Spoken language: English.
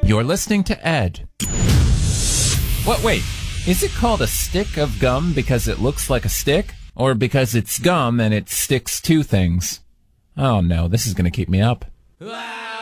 You're listening to Ed. What, wait, is it called a stick of gum because it looks like a stick? Or because it's gum and it sticks to things? Oh no, this is going to keep me up.